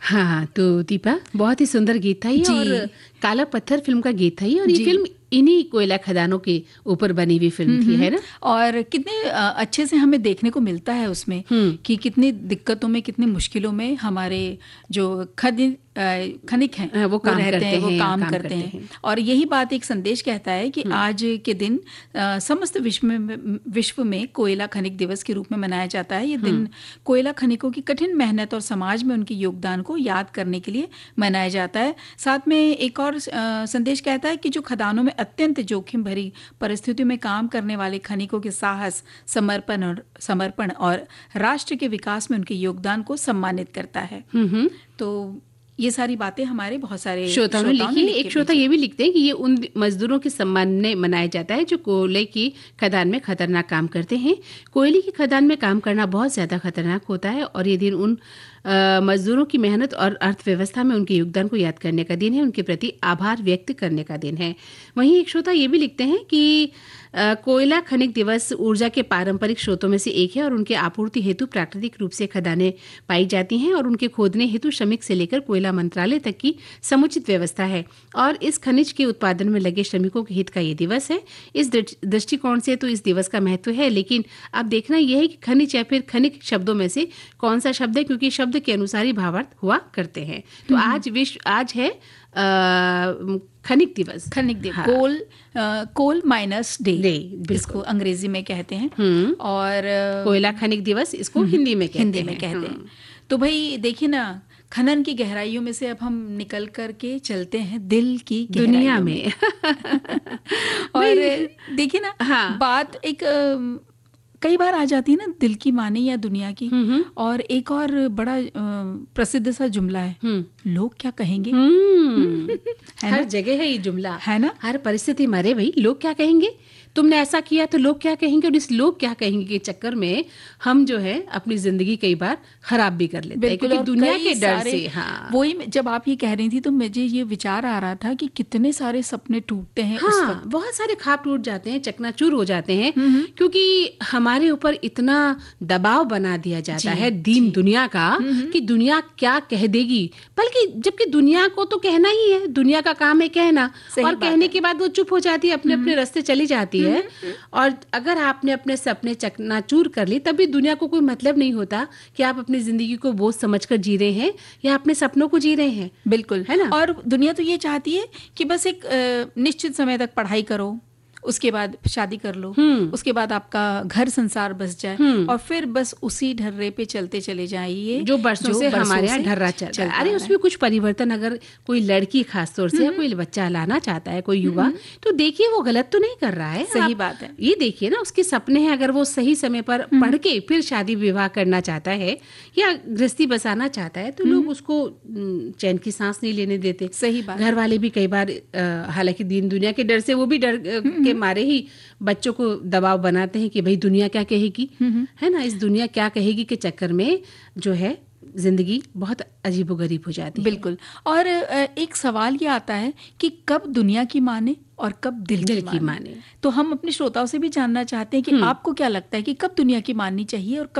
हाँ, तो दीपा बहुत ही सुंदर गीत था ये, और काला पत्थर फिल्म का गीत था ये, और ये फिल्म इन्हीं कोयला खदानों के ऊपर बनी हुई फिल्म थी, है ना। और कितने अच्छे से हमें देखने को मिलता है उसमें कि कितनी दिक्कतों में, कितनी मुश्किलों में हमारे जो खनिक हैं वो काम करते हैं। और यही बात एक संदेश कहता है कि आज के दिन समस्त विश्व में कोयला खनिक दिवस के रूप में मनाया जाता है। ये दिन कोयला खनिकों की कठिन मेहनत और समाज में उनके योगदान को याद करने के लिए मनाया जाता है। साथ में एक और संदेश कहता है कि जो खदानों में अत्यंत जोखिम भरी परिस्थितियों में काम करने वाले खनिकों के साहस, समर्पण और राष्ट्र के विकास में उनके योगदान को सम्मानित करता है। तो ये सारी बातें हमारे बहुत सारे श्रोताओं ने लिखी। एक श्रोता ये भी लिखते हैं कि ये उन मजदूरों के सम्मान में मनाया जाता है जो कोयले की खदान में खतरनाक काम करते हैं। कोयले की खदान में काम करना बहुत ज्यादा खतरनाक होता है, और ये दिन उन मजदूरों की मेहनत और अर्थव्यवस्था में उनके योगदान को याद करने का दिन है, उनके प्रति आभार व्यक्त करने का दिन है। वहीं एक श्रोता ये भी लिखते हैं कि कोयला खनिक दिवस ऊर्जा के पारंपरिक स्रोतों में से एक है, और उनके आपूर्ति हेतु प्राकृतिक रूप से खदानें पाई जाती हैं, और उनके खोदने हेतु श्रमिक से लेकर कोयला मंत्रालय तक की समुचित व्यवस्था है, और इस खनिज के उत्पादन में लगे श्रमिकों के हित का ये दिवस है। इस दृष्टिकोण से तो इस दिवस का महत्व है, लेकिन अब देखना यह है कि खनिज या फिर खनिक शब्दों में से कौन सा शब्द है, क्योंकि शब्द के अनुसार ही भावार्थ हुआ करते हैं। तो आज है खनिक दिवस। हाँ। कोल माइनस डे इसको अंग्रेजी में कहते हैं, और कोयला खनिक दिवस इसको हिंदी में कहते हैं। तो भाई देखिए ना, खनन की गहराइयों में से अब हम निकल करके चलते हैं दिल की दुनिया में। और देखिए ना, बात एक कई बार आ जाती है ना दिल की माने या दुनिया की। और एक और बड़ा प्रसिद्ध सा जुमला है, लोग क्या कहेंगे। हर जगह है ये जुमला, है ना, हर परिस्थिति में। अरे भाई लोग क्या कहेंगे, तुमने ऐसा किया तो लोग क्या कहेंगे, और इस लोग क्या कहेंगे के चक्कर में हम जो है अपनी जिंदगी कई बार खराब भी कर लेते हैं, क्योंकि दुनिया के डर से। वही जब आप ये कह रही थी तो मुझे ये विचार आ रहा था कि कितने सारे सपने टूटते हैं। बहुत सारे ख्वाब टूट जाते हैं, चकनाचूर हो जाते हैं, क्योंकि हमारे ऊपर इतना दबाव बना दिया जाता है दीन दुनिया का कि दुनिया क्या कह देगी, बल्कि जबकि दुनिया को तो कहना ही है, दुनिया का काम है कहना, और कहने के बाद वो चुप हो जाती है, अपने अपने रास्ते चली जाती है। और अगर आपने अपने सपने चकनाचूर कर ली, तब भी दुनिया को कोई मतलब नहीं होता कि आप अपनी जिंदगी को बोझ समझकर जी रहे हैं या अपने सपनों को जी रहे हैं। बिल्कुल, है ना। और दुनिया तो ये चाहती है कि बस एक निश्चित समय तक पढ़ाई करो, उसके बाद शादी कर लो, उसके बाद आपका घर संसार बस जाए, और फिर बस उसी ढर्रे पे चलते चले जाइए जो बरसों से हमारे यहाँ ढर्रा चल रहा है। अरे उसमें कुछ परिवर्तन, अगर कोई लड़की खास तौर से या कोई बच्चा लाना चाहता है, कोई युवा, तो देखिए वो गलत तो नहीं कर रहा है। सही बात है। ये देखिए ना, उसके सपने हैं, अगर वो सही समय पर पढ़ के फिर शादी विवाह करना चाहता है या गृहस्थी बसाना चाहता है, तो लोग उसको चैन की सांस नहीं लेने देते। सही बात। घर वाले भी कई बार, हालांकि दीन दुनिया के डर से, वो भी डर के मारे ही बच्चों को दबाव बनाते हैं कि भाई दुनिया क्या कहेगी, है ना, इस दुनिया क्या कहेगी के चक्कर में जो है जिंदगी बहुत अजीबोगरीब हो जाती है। बिल्कुल। और एक सवाल ये आता है कि कब दुनिया की माने और कब दिल की माने। तो हम अपने श्रोताओं से भी जानना चाहते हैं कि आपको क्या लगता है कि कब दुनिया की माननी चाहिए और कब